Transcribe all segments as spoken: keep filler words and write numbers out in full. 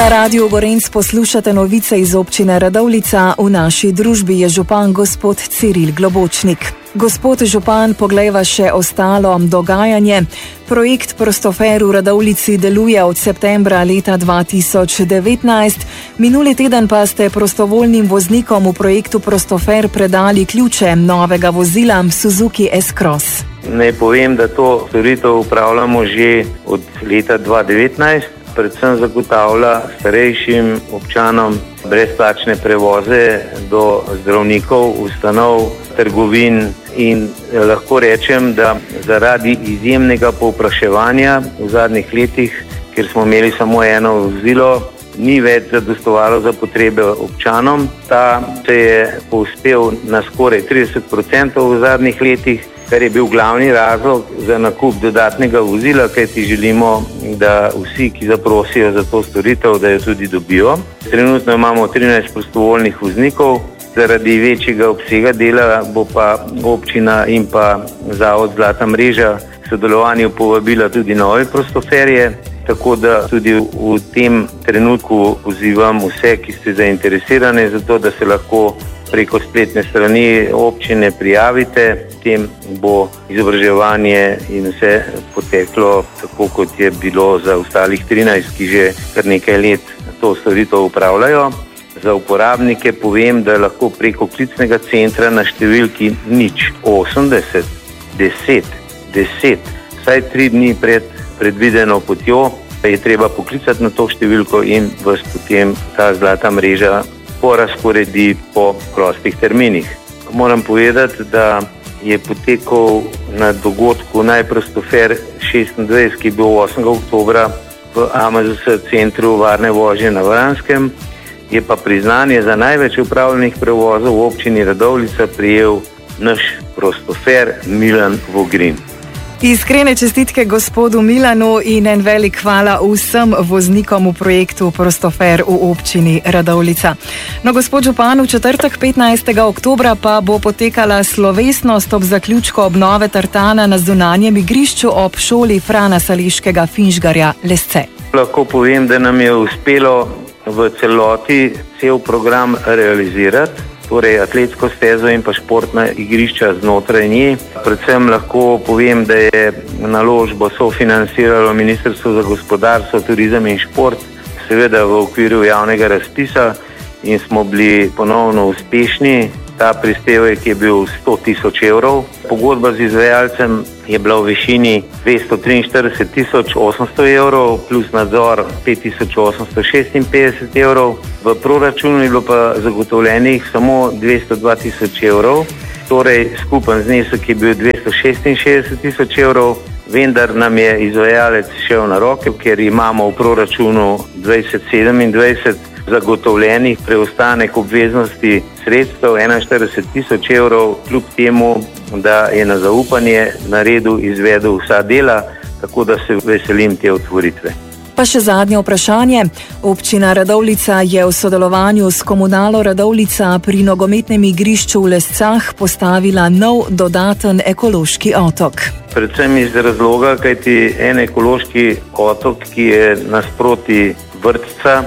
Na Radiu Gorenc poslušate novice iz občine Radovljica. V naši družbi je župan gospod Ciril Globočnik. Gospod župan, poglejva še ostalo dogajanje. Projekt Prostofer v Radovljici deluje od septembra leta dva tisoč devetnajst. Minuli teden pa ste prostovoljnim voznikom v projektu Prostofer predali ključe novega vozila Suzuki S-Cross. Naj povem, da to storitev upravljamo že od leta dva tisoč devetnajst. Predvsem zagotavlja starejšim občanom brezplačne prevoze do zdravnikov, ustanov, trgovin in lahko rečem, da zaradi izjemnega povpraševanja v zadnjih letih, ker smo imeli samo eno vozilo, ni več zadostovalo za potrebe občanom. Ta se je povzpel na skoraj trideset procentov v zadnjih letih, kar je bil glavni razlog za nakup dodatnega vozila, kajti želimo, da vsi, ki zaprosijo za to storitev, da jo tudi dobijo. Trenutno imamo trinajst prostovoljnih voznikov, zaradi večjega obsega dela bo pa občina in pa Zavod Zlata mreža v sodelovanju povabila tudi nove prostoferje, tako da tudi v tem trenutku pozivam vse, ki ste zainteresirani za to, da se lahko preko spletne strani občine prijavite. Tem bo izobraževanje in vse poteklo tako, kot je bilo za ostalih trinajst, ki že kar nekaj let to storitev upravljajo. Za uporabnike povem, da lahko preko klicnega centra na številki nič osemdeset deset deset, vsaj tri dni pred predvideno potjo, je treba poklicati na to številko in vas potem ta Zlata mreža porazporedi po prostih terminih. Moram povedati, da je potekal na dogodku Najprostofer šestindvajset, ki je bil osmega oktobra v A M Z S centru varne vožnje na Vranskem, je pa priznanje za največ upravljenih prevozov v občini Radovljica prijel naš prostofer Milan Vogrin. Iskrene čestitke gospodu Milanu in en velik hvala vsem voznikom v projektu Prostofer v občini Radovljica. No, gospod župan, v četrtek petnajstega oktobra pa bo potekala slovesnost ob zaključku obnove tartana na zunanjem igrišču ob šoli Frana Sališkega Finžgarja Lesce. Lahko povem, da nam je uspelo v celoti cel program realizirati, torej atletsko stezo in pa športna igrišča znotraj nje. Predvsem lahko povem, da je naložbo sofinanciralo Ministrstvo za gospodarstvo, turizem in šport, seveda v okviru javnega razpisa, in smo bili ponovno uspešni. Ta prispevek je bil sto tisoč evrov. Pogodba z izvajalcem je bila v višini dvesto triinštirideset tisoč osemsto evrov plus nadzor pet tisoč osemsto šestinpetdeset evrov. V proračunu je bilo pa zagotovljenih samo dvesto dva tisoč evrov, torej skupen znesek je bil dvesto šestinšestdeset tisoč evrov, vendar nam je izvajalec šel na roke, ker imamo v proračunu dvajset sedemindvajset zagotovljenih preostanek obveznosti sredstev enainštirideset tisoč evrov, kljub temu, da je na zaupanje naredil izvedel vsa dela, tako da se veselim te otvoritve. Pa še zadnje vprašanje. Občina Radovljica je v sodelovanju s Komunalo Radovljica pri nogometnem igrišču v Lescah postavila nov dodaten ekološki otok. Predvsem iz razloga, kajti en ekološki otok, ki je nasproti vrtca,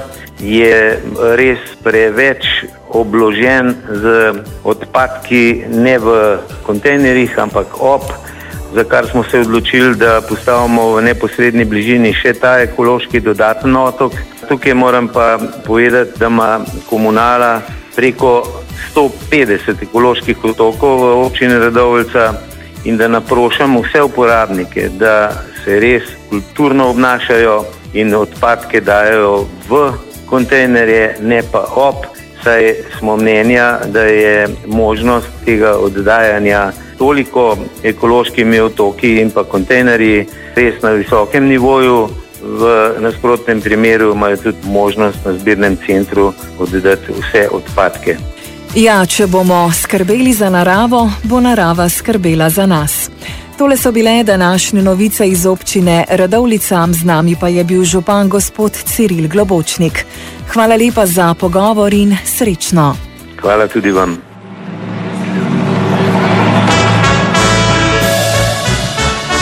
je res preveč obložen z odpadki, ne v kontejnerjih, ampak ob, za kar smo se odločili, da postavimo v neposredni bližini še ta ekološki dodaten otok. Tukaj moram pa povedati, da ima Komunala preko sto petdeset ekoloških otokov v občini Radovljica in da naprošam vse uporabnike, da se res kulturno obnašajo in odpadke dajo v kontejnerje, ne pa ob, saj smo mnenja, da je možnost tega oddajanja toliko ekološkimi otoki in pa kontejnerji res na visokem nivoju. V nasprotnem primeru imajo tudi možnost na zbirnem centru oddati vse odpadke. Ja, če bomo skrbeli za naravo, bo narava skrbela za nas. Tole so bile današnje novice iz občine Radovljica, z nami pa je bil župan gospod Ciril Globočnik. Hvala lepa za pogovor in srečno. Hvala tudi vam.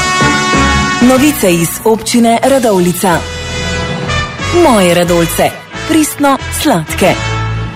Novice iz občine Radovljica. Moje Radovljice. pristno sladke.